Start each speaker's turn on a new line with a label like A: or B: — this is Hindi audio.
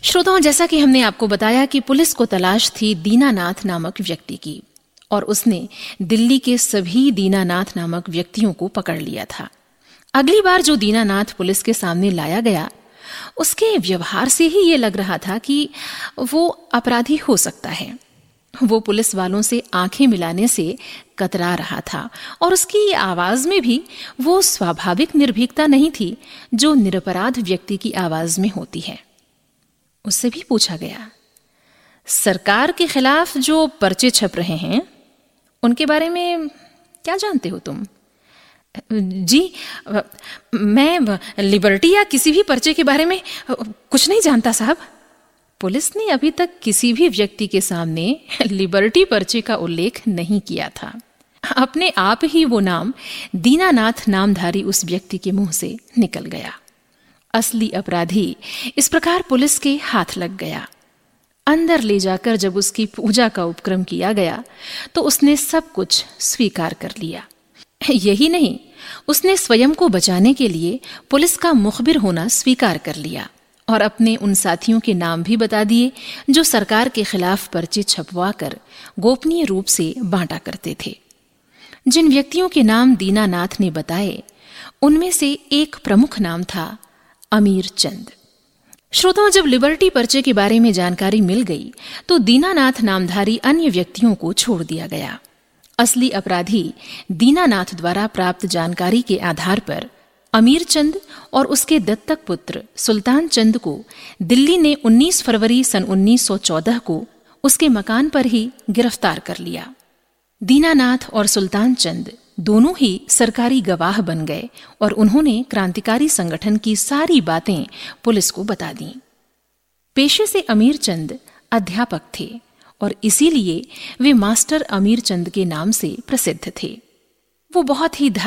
A: श्रोताओं, जैसा कि हमने आपको बताया कि पुलिस को तलाश थी दीनानाथ नामक व्यक्ति की और उसने दिल्ली के सभी दीनानाथ नामक व्यक्तियों को पकड़ लिया था। अगली बार जो दीनानाथ पुलिस के सामने लाया गया, उसके व्यवहार से ही ये लग रहा था कि वो अपराधी हो सकता है। वो पुलिस वालों से आंखें मिलाने से कतरा रहा था और उसकी आवाज में भी वो स्वाभाविक निर्भीकता नहीं थी जो निरपराध व्यक्ति की आवाज में होती है। उससे भी पूछा गया, सरकार के खिलाफ जो पर्चे छप रहे हैं उनके बारे में क्या जानते हो तुम? जी, मैं लिबर्टी या किसी भी पर्चे के बारे में कुछ नहीं जानता साहब। पुलिस ने अभी तक किसी भी व्यक्ति के सामने लिबर्टी पर्चे का उल्लेख नहीं किया था। अपने आप ही वो नाम दीनानाथ नामधारी उस व्यक्ति के मुंह से निकल गया। असली अपराधी इस प्रकार पुलिस के हाथ लग गया। अंदर ले जाकर जब उसकी पूजा का उपक्रम किया गया तो उसने सब कुछ स्वीकार कर लिया। यही नहीं, उसने स्वयं को बचाने के लिए पुलिस का मुखबिर होना स्वीकार कर लिया और अपने उन साथियों के नाम भी बता दिए जो सरकार के खिलाफ पर्चे छपवाकर गोपनीय रूप से बांटा करते थे। जिन व्यक्तियों के नाम दीनानाथ ने बताए, उनमें से एक प्रमुख नाम था अमीर चंद। श्रोताओं, जब लिबर्टी पर्चे के बारे में जानकारी मिल गई तो दीनानाथ नामधारी अन्य व्यक्तियों को छोड़ दिया गया। असली अपराधी दीनानाथ द्वारा प्राप्त जानकारी के आधार पर अमीर चंद और उसके दत्तक पुत्र सुल्तान चंद को दिल्ली ने 19 फरवरी सन 1914 को उसके मकान पर ही गिरफ्तार कर लिया। दीनानाथ और सुल्तान चंद दोनों ही सरकारी गवाह बन गए और उन्होंने क्रांतिकारी संगठन की सारी बातें पुलिस को बता दी। पेशे से अमीर चंद अध्यापक थे और इसीलिए वे मास्टर अमीर चंद के नाम से प्रसिद्ध थे। वो बहुत ही